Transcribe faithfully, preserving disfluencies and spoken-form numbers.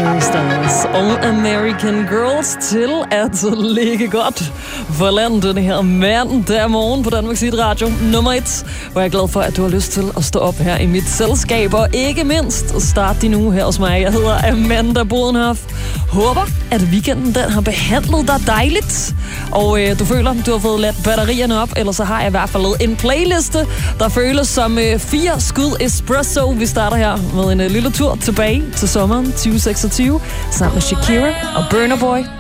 Harry Styles og American Girls til at ligge godt for landet den her mandag morgen på Danmarks Hit Radio nummer et, hvor jeg er glad for, at du har lyst til at stå op her i mit selskab, og ikke mindst starte din uge her hos mig. Jeg hedder Amanda Bodenhoff. Håber, at weekenden den har behandlet dig dejligt, og øh, du føler, du har fået ladt batterierne op, eller så har jeg i hvert fald en playliste, der føles som øh, fire skud espresso. Vi starter her med en øh, lille tur tilbage til sommeren tyve seksogtyve sammen med Shakira og Burna Boy.